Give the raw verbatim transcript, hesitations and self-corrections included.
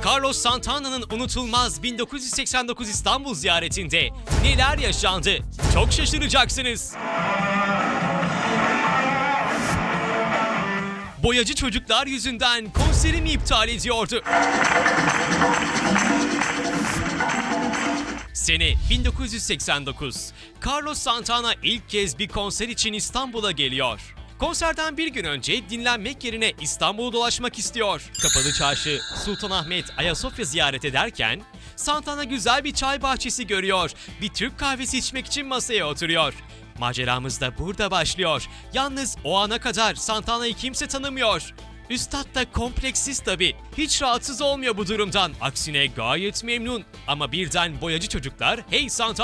Carlos Santana'nın unutulmaz bin dokuz yüz seksen dokuz İstanbul ziyaretinde neler yaşandı? Çok şaşıracaksınız. Boyacı çocuklar yüzünden konserimi iptal ediyordu. Sene bin dokuz yüz seksen dokuz. Carlos Santana ilk kez bir konser için İstanbul'a geliyor. Konserden bir gün önce dinlenmek yerine İstanbul'u dolaşmak istiyor. Kapalı Çarşı, Sultanahmet, Ayasofya ziyaret ederken Santana güzel bir çay bahçesi görüyor. Bir Türk kahvesi içmek için masaya oturuyor. Maceramız da burada başlıyor. Yalnız o ana kadar Santana'yı kimse tanımıyor. Üstad da kompleksiz tabii. Hiç rahatsız olmuyor bu durumdan. Aksine gayet memnun. Ama birden boyacı çocuklar "Hey Santana!"